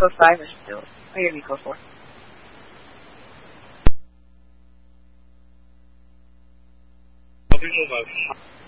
code 5 or still? Oh, you're in code 4. Copy code 5.